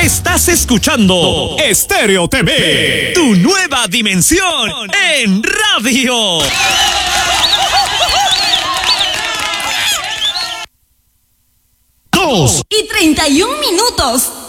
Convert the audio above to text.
Estás escuchando Estéreo TV, tu nueva dimensión en radio. 2:31.